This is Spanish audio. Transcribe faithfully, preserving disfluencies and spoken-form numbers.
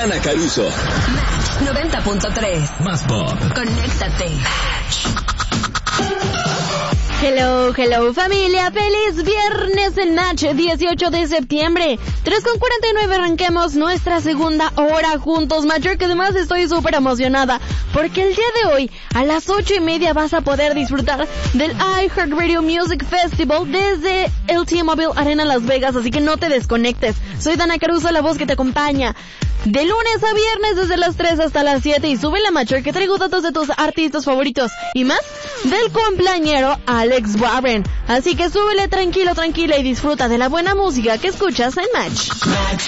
Dana Caruso. Match noventa punto tres. Más pop. Conéctate. Hello, hello familia, feliz viernes en Match, dieciocho de septiembre, tres con cuarenta y nueve, arranquemos nuestra segunda hora juntos, Matcher, que además estoy súper emocionada, porque el día de hoy, a las ocho y media vas a poder disfrutar del iHeartRadio Music Festival desde el T-Mobile Arena Las Vegas, así que no te desconectes. Soy Dana Caruso, la voz que te acompaña. De lunes a viernes desde las tres hasta las siete y sube la Matcher que traigo datos de tus artistas favoritos y más del cumpleañero Alex Warren. Así que súbele tranquilo, tranquila y disfruta de la buena música que escuchas en Match.